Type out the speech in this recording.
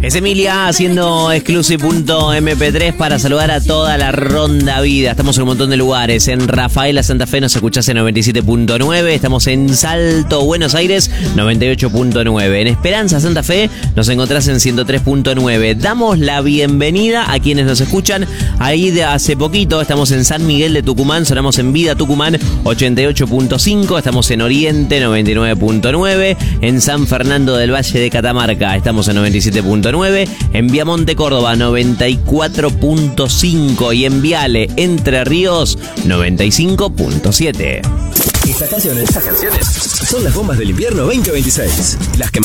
Es Emilia haciendo exclusive.mp3 para saludar a toda la ronda vida. Estamos en un montón de lugares. En Rafaela, Santa Fe nos escuchás en 97.9. Estamos en Salto, Buenos Aires, 98.9. En Esperanza, Santa Fe, nos encontrás en 103.9. Damos la bienvenida a quienes nos escuchan ahí de hace poquito. Estamos en San Miguel de Tucumán, sonamos en Vida Tucumán, 88.5. Estamos en Oriente, 99.9. En San Fernando del Valle de Catamarca, estamos en 97.9. En Viamonte, Córdoba, 94.5. Y en Viale, Entre Ríos, 95.7. Estas canciones son las bombas del invierno 2026. Las que más